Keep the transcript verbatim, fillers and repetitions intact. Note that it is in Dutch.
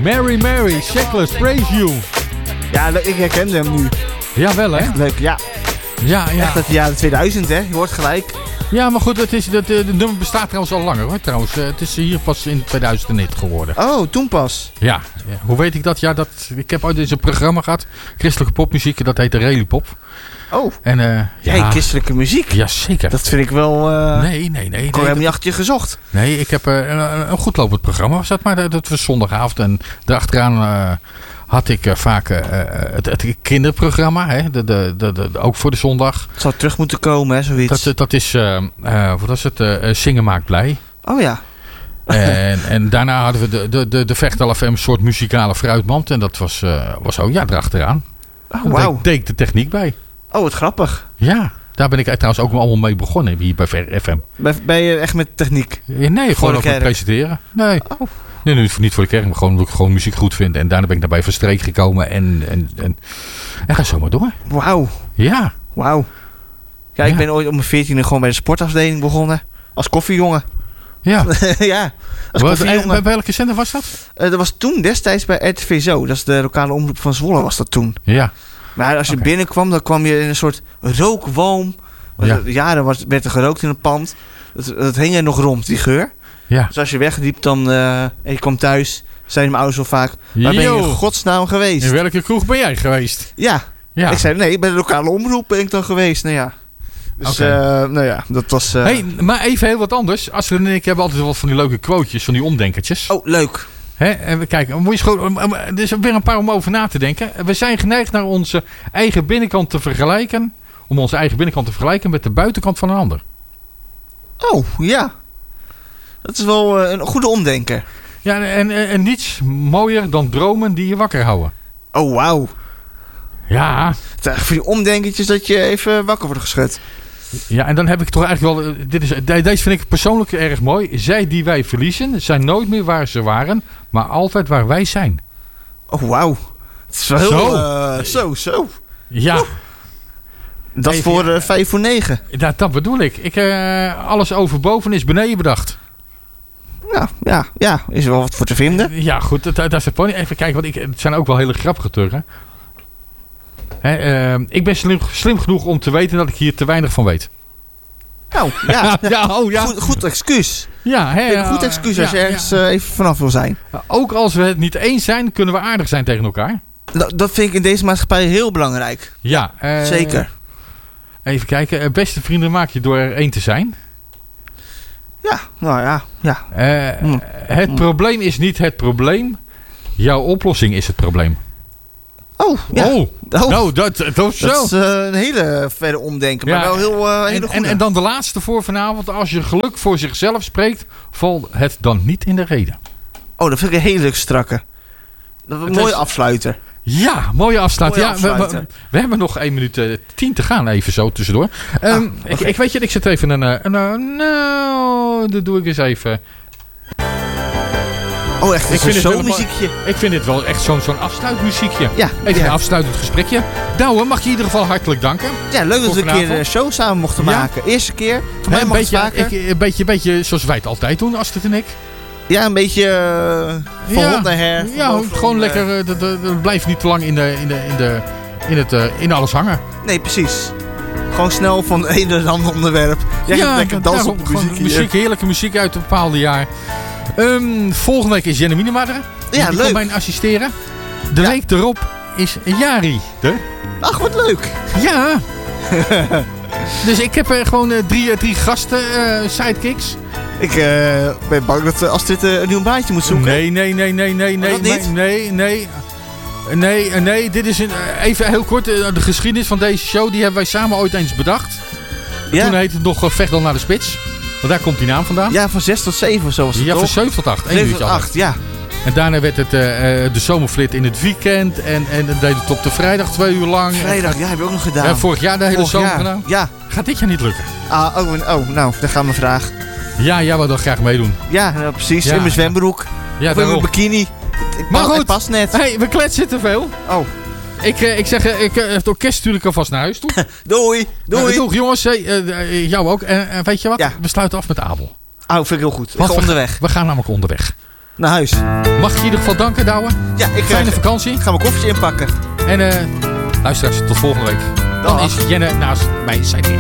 Mary Mary, Shackless, Praise You. Ja, ik herkende hem nu. Ja, wel hè? Echt leuk, ja. Ja, ja. Echt uit de jaren tweeduizend, hè? Je hoort gelijk. Ja, maar goed, het is, dat, de nummer bestaat trouwens al langer hoor. Trouwens, het is hier pas in tweeduizend een hit geworden. Oh, toen pas. Ja, ja. Hoe weet ik dat? Ja, dat, ik heb ooit eens een programma gehad. Christelijke popmuziek, dat heette Relipop. Oh. En, uh, ja. Hey, christelijke muziek. Jazeker. Dat vind ik wel... Uh... Nee, nee, nee. Ik heb heb niet achter je gezocht. Nee, ik heb uh, een, een goed lopend programma was dat, maar dat was zondagavond. En daarachteraan uh, had ik uh, vaak uh, het, het kinderprogramma, hè, de, de, de, de, ook voor de zondag. Het zou terug moeten komen, hè, zoiets. Dat, dat is, uh, uh, wat was het, uh, Zingen maakt blij. Oh ja. En, en daarna hadden we de, de, de, de Vechtel F M, een soort muzikale fruitmand. En dat was, uh, was ook, ja, erachteraan. Oh, Daar wauw. deed ik de techniek bij. Oh, wat grappig. Ja, daar ben ik trouwens ook allemaal mee begonnen, hier bij F M. Ben, ben je echt met techniek? Ja, nee, gewoon ook met presenteren. Nee. Oh. Nee, nee, niet voor de kerk, maar gewoon omdat ik gewoon muziek goed vind. En daarna ben ik naar bij Van Streek gekomen en, en, en, en ga zo maar door. Wauw. Ja. Wauw. Ja, ik Ja. ben ooit om mijn veertiende gewoon bij de sportafdeling begonnen. Als koffiejongen. Ja. ja, als Wat, koffiejongen. bij welke zender was dat? Uh, dat was toen destijds bij R T V Zo. Dat is de lokale omroep van Zwolle, was dat toen. Ja. Maar als je Okay. binnenkwam, dan kwam je in een soort rookwalm. Ja. Jaren was, werd er gerookt in een pand. Dat, dat hing er nog rond, die geur. Ja. Dus als je wegliep dan, uh, en je kwam thuis, zeiden mijn ouders wel vaak, waar ben je in godsnaam geweest? In welke kroeg ben jij geweest? Ja. Ja. Ik zei, nee, bij de lokale omroep ben ik dan geweest. Nou ja. Dus, Okay. uh, nou ja, dat was... Uh... Hey, maar even heel wat anders. Astrid en ik hebben altijd wat van die leuke quotejes, van die omdenkertjes. Oh, leuk. Hè? En we kijken, moet je gewoon, er is weer een paar om over na te denken. We zijn geneigd naar onze eigen binnenkant te vergelijken, om onze eigen binnenkant te vergelijken met de buitenkant van een ander. Oh, ja. Dat is wel uh, een goede omdenker. Ja, en, en, en niets mooier dan dromen die je wakker houden. Oh, wauw. Ja. Het is eigenlijk voor die omdenkertjes dat je even wakker wordt geschud. Ja, en dan heb ik toch eigenlijk wel... Dit is, deze vind ik persoonlijk erg mooi. Zij die wij verliezen zijn nooit meer waar ze waren, maar altijd waar wij zijn. Oh, wauw. Het is wel heel... Zo. Uh, zo, zo. Ja. Oeh. Dat is Even, voor uh, vijf voor negen. Dat, dat bedoel ik. ik uh, alles overboven is beneden bedacht. Ja, ja, ja. Is er wel wat voor te vinden. Ja, goed. Dat, dat is het point. Even kijken, want ik, het zijn ook wel hele grappige turken. Hè, uh, ik ben slim, slim genoeg om te weten dat ik hier te weinig van weet. Nou, ja. ja, oh, ja. Goed, goed excuus. Ja, hè, een goed excuus als ja, je ergens ja. uh, even vanaf wil zijn. Ook als we het niet eens zijn, kunnen we aardig zijn tegen elkaar. Dat, dat vind ik in deze maatschappij heel belangrijk. Ja. Uh, Zeker. Even kijken. Beste vrienden maak je door er één te zijn. Ja, nou ja. ja. Uh, mm. Het mm. probleem is niet het probleem. Jouw oplossing is het probleem. Oh, ja. Oh, oh. Nou, dat, dat, dat, zo. dat is uh, een hele verre omdenken, maar ja, wel heel uh, hele en, en, en dan de laatste voor vanavond. Als je geluk voor zichzelf spreekt, valt het dan niet in de reden. Oh, dat vind ik een hele strakke. Dat is een mooie is... afsluiter. Ja, mooie afsluiter. Mooie ja, afsluiter. We, we, we hebben nog één minuut uh, tien te gaan, even zo tussendoor. Um, ah, okay. ik, ik weet je, ik zet even een... een, een nou, dat doe ik eens even... Oh, echt? Is zo'n muziekje? Ik vind dit wel echt zo'n zo'n afsluitmuziekje. Ja. Even ja. een afsluitend gesprekje. Douwe, mag je in ieder geval hartelijk danken. Ja, leuk dat we een keer een show samen mochten ja. maken. Eerste keer. Voor mij een mag beetje, het vaker. Ik, een beetje, beetje zoals wij het altijd doen, Astrid en ik. Ja, een beetje uh, van ja. hond naar her. Ja, boven, gewoon uh, lekker. Uh, de, de, de, blijf niet te lang in, de, in, de, in, de, in, het, uh, in alles hangen. Nee, precies. Gewoon snel van een naar een ander onderwerp. Jij ja, lekker dansen op muziek. Muziek, heerlijke muziek uit een bepaalde jaar. Um, volgende week is Jenny Minema er. Ja, die leuk. kan mij assisteren. De ja. week erop is Jari er. Ach, wat leuk. Ja. Dus ik heb er gewoon uh, drie, uh, drie gasten, uh, sidekicks. Ik uh, ben bang dat uh, als dit uh, een nieuw baantje moet zoeken. Nee, nee, nee, nee, nee, nee, nee, nee, nee. Nee, nee, dit is een, uh, even heel kort. Uh, de geschiedenis van deze show, die hebben wij samen ooit eens bedacht. Ja. Toen heette het nog uh, Vecht dan naar de spits. Want daar komt die naam vandaan. Ja, van zes tot zeven of zo was het Ja, toch? van zeven tot acht. zeven tot acht, ja. En daarna werd het uh, de zomerflit in het weekend. En, en dan deed het op de vrijdag twee uur lang. Vrijdag, ja, heb je ook nog gedaan. Ja, vorig jaar de hele vorig zomer jaar. gedaan. Ja. Gaat dit jaar niet lukken? Ah, oh, oh, nou, daar gaat mijn vraag. Ja, jij wil dan graag meedoen. Ja, nou, precies. Ja. In mijn zwembroek. Ja, of in mijn bikini. Het, maar goed. Het past net. Hey, we kletsen te veel. Oh. Ik, uh, ik zeg, uh, ik, uh, het orkest stuur ik alvast naar huis toe. Doei. Doei. Uh, doeg jongens. Hey, uh, uh, jou ook. En uh, weet je wat? Ja. We sluiten af met Abel. Oh, vind ik heel goed. We gaan onderweg. We gaan namelijk onderweg. naar huis. Mag ik je in ieder geval danken, Douwe? Ja, ik Fijne uh, vakantie. Ga mijn koffertje inpakken. En uh, luisteraars, tot volgende week. Dan Dag. Is Jenne naast mij zijn hier.